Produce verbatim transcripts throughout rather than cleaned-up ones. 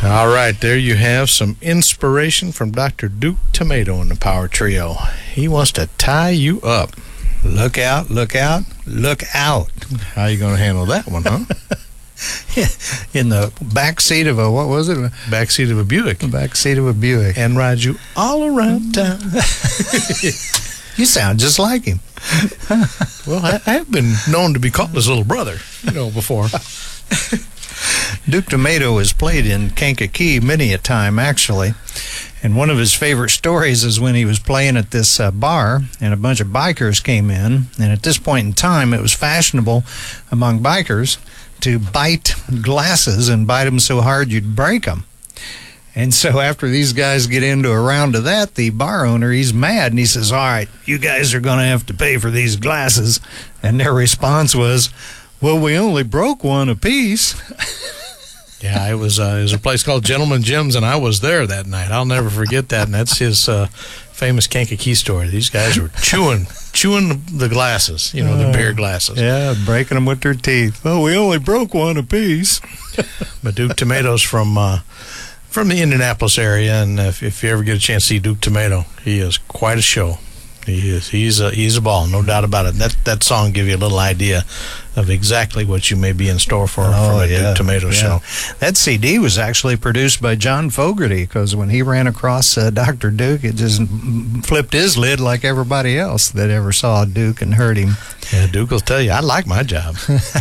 All right, there you have some inspiration from Doctor Duke Tomato in the Power Trio. He wants to tie you up. Look out, look out, look out. How you going to handle that one, huh? In the back seat of a, what was it? Back seat of a Buick. Back seat of a Buick. And ride you all around town. You sound just like him. Well, I, I have been known to be called his little brother, you know, before. Duke Tomato has played in Kankakee many a time, actually. And one of his favorite stories is when he was playing at this uh, bar, and a bunch of bikers came in. And at this point in time, it was fashionable among bikers to bite glasses and bite them so hard you'd break them. And so after these guys get into a round of that, the bar owner, he's mad, and he says, all right, you guys are going to have to pay for these glasses. And their response was, well, we only broke one apiece. Yeah, it was, uh, it was a place called Gentleman Jim's, and I was there that night. I'll never forget that, and that's his uh, famous Kankakee story. These guys were chewing chewing the glasses, you know, uh, the beer glasses. Yeah, breaking them with their teeth. Well, we only broke one apiece. But Duke Tomato's from... Uh, from the Indianapolis area, and if, if you ever get a chance to see Duke Tomato, he is quite a show. He is he's a he's a ball, no doubt about it. That that song give you a little idea of exactly what you may be in store for oh, from a yeah, Duke Tomato yeah. show. That C D was actually produced by John Fogerty, because when he ran across uh, Doctor Duke, it just flipped his lid like everybody else that ever saw Duke and heard him. Yeah, Duke will tell you, I like my job.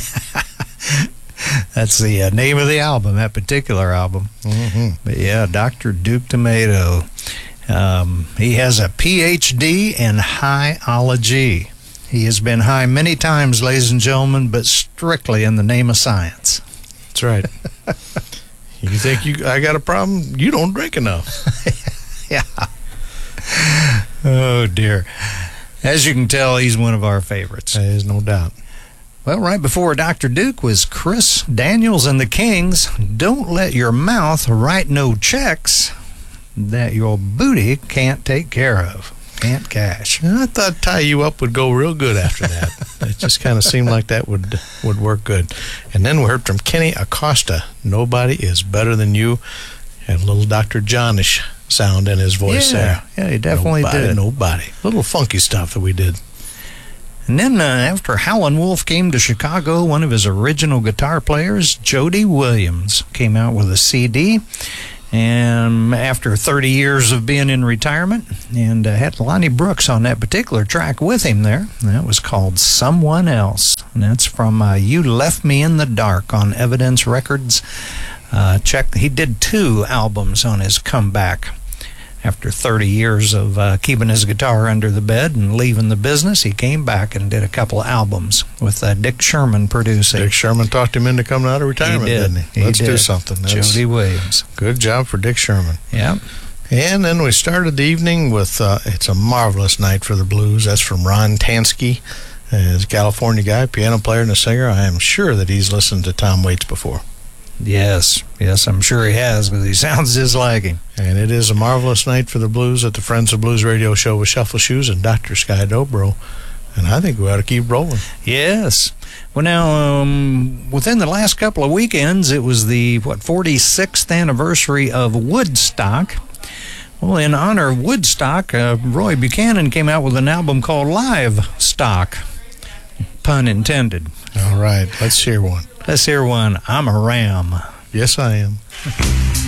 That's the uh, name of the album, that particular album. Mm-hmm. But yeah, Doctor Duke Tomato. Um, he has a P H D in high-ology. He has been high many times, ladies and gentlemen, but strictly in the name of science. That's right. You think you I got a problem? You don't drink enough. Yeah. Oh, dear. As you can tell, he's one of our favorites. There's no doubt. Well, right before Doctor Duke was Chris Daniels and the Kings. Don't let your mouth write no checks that your booty can't take care of, can't cash. I thought Tie You Up would go real good after that. It just kind of seemed like that would would work good. And then we heard from Kenny Acosta, Nobody Is Better Than You. Had a little Doctor Johnish sound in his voice yeah, there. Yeah, he definitely nobody, did. Nobody. A little funky stuff that we did. And then uh, after Howlin' Wolf came to Chicago, one of his original guitar players, Jody Williams, came out with a C D. And after thirty years of being in retirement, and uh, had Lonnie Brooks on that particular track with him there. And that was called Someone Else. And that's from uh, You Left Me in the Dark on Evidence Records. Uh, check. He did two albums on his comeback. After thirty years of uh, keeping his guitar under the bed and leaving the business, he came back and did a couple of albums with uh, Dick Sherman producing. Dick Sherman talked him into coming out of retirement, he did. didn't he? he Let's did. do something. That's Jody Williams. Good job for Dick Sherman. Yeah. And then we started the evening with uh, It's a Marvelous Night for the Blues. That's from Ron Tansky. Uh, he's a California guy, piano player and a singer. I am sure that he's listened to Tom Waits before. Yes, yes, I'm sure he has, because he sounds just like him. And it is a marvelous night for the blues at the Friends of Blues radio show with Shuffle Shoes and Doctor Sky Dobro. And I think we ought to keep rolling. Yes. Well, now, um, within the last couple of weekends, it was the, what, forty-sixth anniversary of Woodstock. Well, in honor of Woodstock, uh, Roy Buchanan came out with an album called Live Stock. Pun intended. All right, let's hear one. Let's hear one. I'm a Ram. Yes, I am.